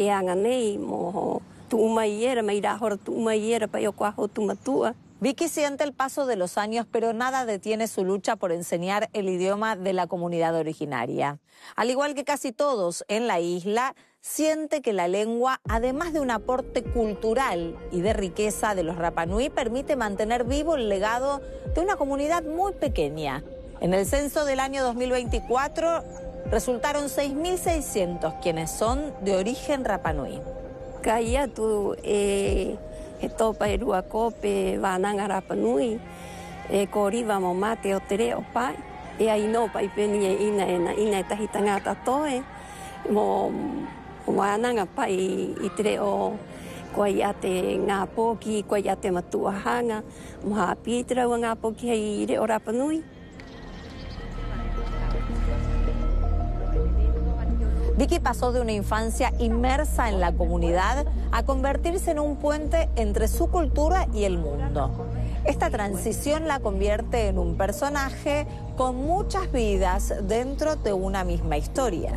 anganei mo tumayera maira hor tumayera pa yo cuajo tumatua. Vicky siente el paso de los años, pero nada detiene su lucha por enseñar el idioma de la comunidad originaria. Al igual que casi todos en la isla, siente que la lengua, además de un aporte cultural y de riqueza de los Rapa Nui, permite mantener vivo el legado de una comunidad muy pequeña. En el censo del año 2024 resultaron 6.600 quienes son de origen Rapa Nui. Kaya tu topa erua kope vananga Rapa Nui koriva mo mate o tere o pai ai no pai peni ina tahitanga toe mo vananga pai i tere o koi ate ngā poki koi ate matuahanga mo ha pitra o ngā poki hei re o Rapa Nui. Vicky pasó de una infancia inmersa en la comunidad a convertirse en un puente entre su cultura y el mundo. Esta transición la convierte en un personaje con muchas vidas dentro de una misma historia.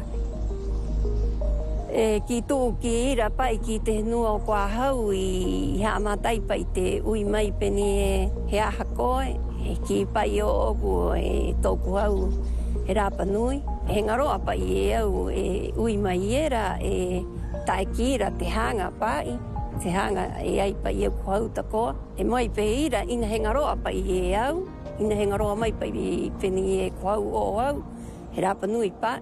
Ki tu ki ira pai ki te nua kwa hau I ha matai pai te ui mai peni he aha koe ki pai o oku toku hau he Rapa Nui. He ngaroa pai au ui mai era tae ki ira te hanga pai. Te hanga ai pai au kuhau takoa. E mai pe ira ina he ngaroa pai au. Ina he ngaroa mai pai peni kuhau o au. He Rapa Nui pai.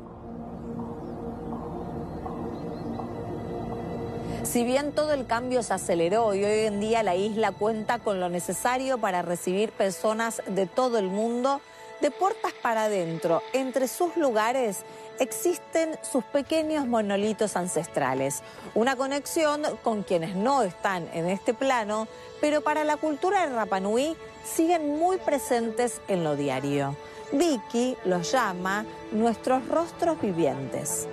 Si bien todo el cambio se aceleró y hoy en día la isla cuenta con lo necesario para recibir personas de todo el mundo, de puertas para adentro, entre sus lugares, existen sus pequeños monolitos ancestrales. Una conexión con quienes no están en este plano, pero para la cultura de Rapa Nui siguen muy presentes en lo diario. Vicky los llama nuestros rostros vivientes.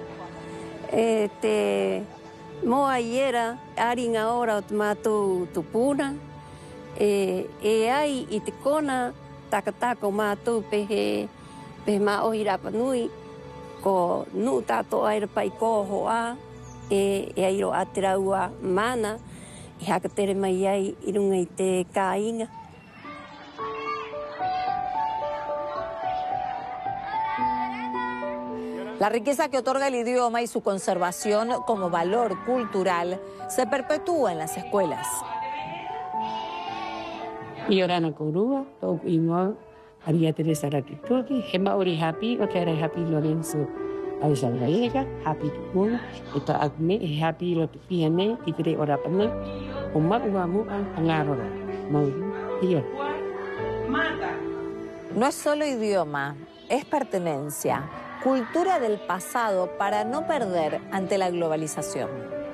Moa iera, aringa ora o tamatu tupuna, ai I te kona, takatako mātou pehe maohi Rapa Nui, ko nuu tātou aira pai kōhoa, airo ateraua mana, I hakatere mai ai I runga I te kāinga. La riqueza que otorga el idioma y su conservación como valor cultural se perpetúa en las escuelas. Iorana Korua, Tau Imo, Maria Teresa Rakituki, Hema Ori Happy, Otera Happy Lorenzo Aizaga, Happy Tukuna, Eta Agme, Happy Lopiane, Titre Orapana, Omaguamu, Angarora, Mauru, Ior. No es solo idioma, es pertenencia, cultura del pasado para no perder ante la globalización.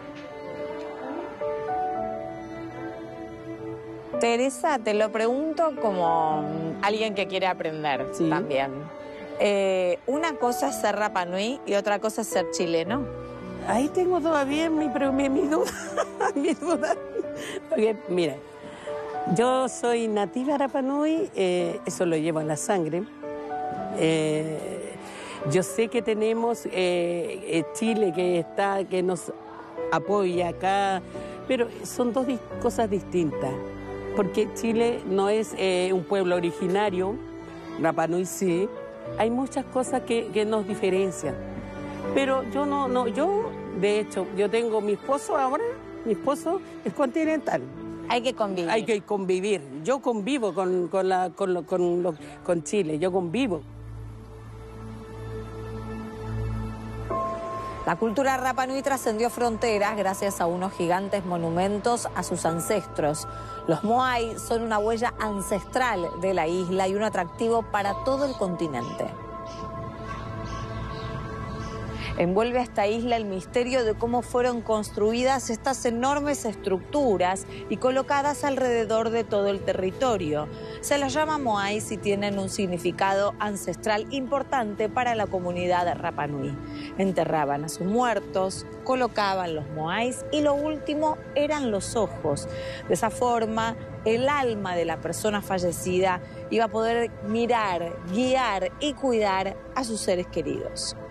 Teresa, te lo pregunto como alguien que quiere aprender también. Una cosa es ser Rapa Nui y otra cosa es ser chileno. Ahí tengo todavía mi duda, mi duda. Porque, mira, yo soy nativa Rapa Nui, eso lo llevo en la sangre. Yo sé que tenemos Chile que nos apoya acá, pero son dos cosas distintas. Porque Chile no es un pueblo originario, Rapa Nui sí. Hay muchas cosas que nos diferencian. Pero yo de hecho, yo tengo mi esposo ahora, mi esposo es continental. Hay que convivir. Hay que convivir. Yo convivo con Chile, yo convivo. La cultura Rapa Nui trascendió fronteras gracias a unos gigantes monumentos a sus ancestros. Los Moai son una huella ancestral de la isla y un atractivo para todo el continente. Envuelve a esta isla el misterio de cómo fueron construidas estas enormes estructuras y colocadas alrededor de todo el territorio. Se las llama Moais y tienen un significado ancestral importante para la comunidad de Rapa Nui. Enterraban a sus muertos, colocaban los Moais y lo último eran los ojos. De esa forma, el alma de la persona fallecida iba a poder mirar, guiar y cuidar a sus seres queridos.